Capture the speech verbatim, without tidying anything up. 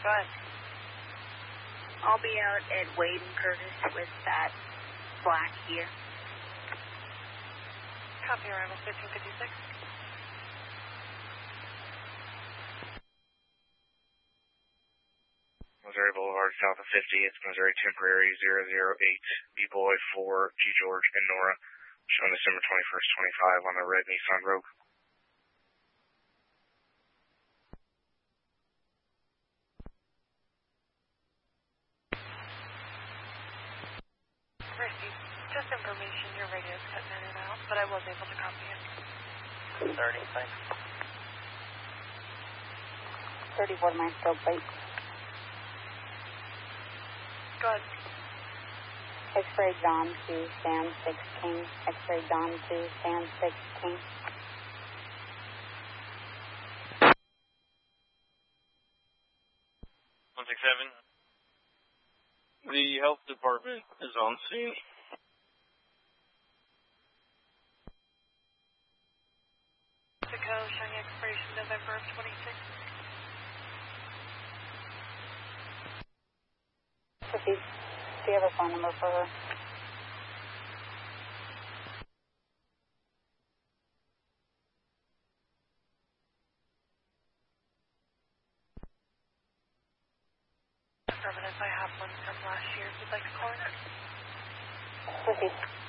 Go ahead. I'll be out at Wade and Curtis with that black here. Copy, arrival fifteen fifty-six. Missouri Boulevard, south of fifty. It's Missouri Temporary zero zero eight. B-Boy for G. George and Nora. Showing December twenty-first, twenty-five on the red Nissan Rogue. Received. Just information, your radio's cutting in and out, but I was able to copy it. thirty, thanks. thirty-four my stroke plate. Go ahead. X-ray John to Sam sixteen. X-ray John to Sam sixteen. one six seven. The health department is on scene. Mexico, showing expiration November of twenty-six. Proceed. Do you have a phone number for her? Affirmative, I have one from last year. If you'd like to call it. Proceed.